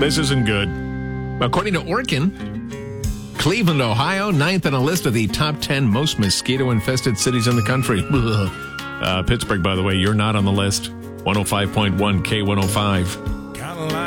This isn't good. According to Orkin, Cleveland, Ohio, 9th on a list of the top 10 most mosquito-infested cities in the country. Pittsburgh, by the way, you're not on the list. 105.1 K105.